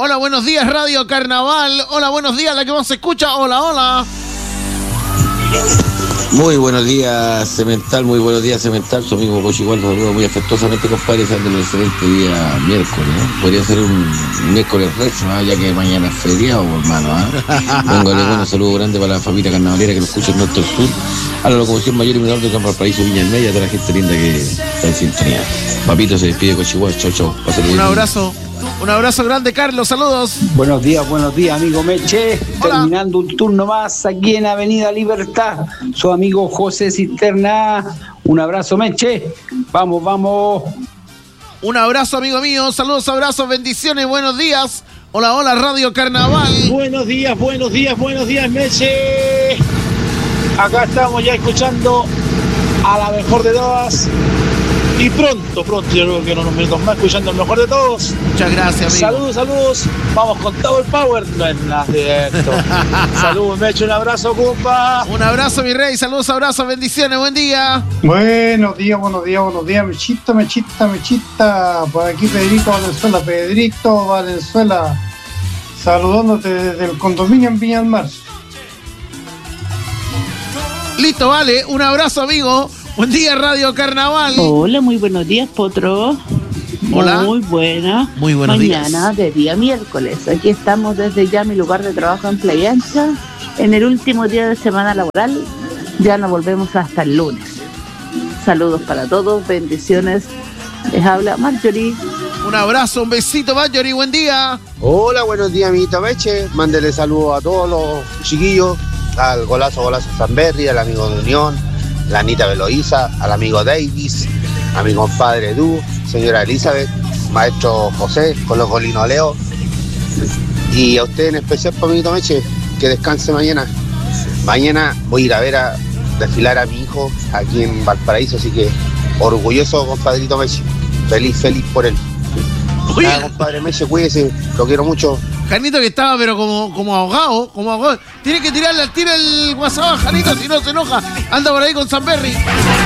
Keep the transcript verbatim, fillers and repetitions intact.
Hola, buenos días, Radio Carnaval. Hola, buenos días, la que más se escucha. Hola, hola. Muy buenos días, Cemental, muy buenos días, Cemental. Su amigo Cochi igual lo saludo muy afectuosamente, compadre, deseándole un excelente día miércoles, ¿eh? Podría ser un miércoles recio, ¿eh? Ya que mañana es feriado, hermano, ¿eh? Vengo de bueno, saludo grande para la familia carnavalera que nos escucha en Norte Sur, a la locomoción mayor y menor de Campo Valparaíso, Viña del Medio, a toda la gente linda que está en sintonía. Papito, se despide Cochi igual, chau, chau. Pásale Un bien. abrazo. Un abrazo grande, Carlos, saludos. Buenos días, buenos días, amigo Meche. Hola. Terminando un turno más aquí en Avenida Libertad. Su amigo José Cisterna. Un abrazo, Meche. Vamos, vamos. Un abrazo, amigo mío. Saludos, abrazos, bendiciones, buenos días. Hola, hola, Radio Carnaval. Buenos días, buenos días, buenos días, Meche. Acá estamos ya escuchando a la mejor de todas. Y pronto, pronto, yo creo que en unos minutos más, escuchando el mejor de todos. Muchas gracias, amigo. Saludos, saludos. Vamos con todo el power. No es nada de esto. Saludos, me echo un abrazo, compa. Un abrazo, mi rey. Saludos, abrazos, bendiciones, buen día. Buenos días, buenos días, buenos días, Mechita, Mechita, Mechita. Por aquí Pedrito Valenzuela, Pedrito Valenzuela, saludándote desde el condominio en Viña del Mar. Listo, vale. Un abrazo, amigo. Buen día, Radio Carnaval. Hola, muy buenos días, Potro. Hola. Muy buena. Muy buenos Mañana días. de día miércoles. Aquí estamos desde ya mi lugar de trabajo en Playa Ancha. En el último día de semana laboral. Ya nos volvemos hasta el lunes. Saludos para todos, bendiciones. Les habla Marjorie. Un abrazo, un besito, Marjorie. Buen día. Hola, buenos días, amiguito Meche. Mándele saludos a todos los chiquillos. Al golazo, golazo Sanberry, al amigo de Unión, la Anita Veloiza, al amigo Davis, a mi compadre Edu, señora Elizabeth, maestro José, con los golinos Leo. Y a usted en especial, amiguito Meche, que descanse mañana. Mañana voy a ir a ver a desfilar a mi hijo aquí en Valparaíso, así que orgulloso, compadrito Meche. Feliz, feliz por él. Oye. Nada, compadre Meche, cuídese, lo quiero mucho. Janito que estaba pero como, como ahogado, como ahogado. Tiene que tirarle al tiro el WhatsApp, Janito, si no se enoja. Anda por ahí con Sanberry.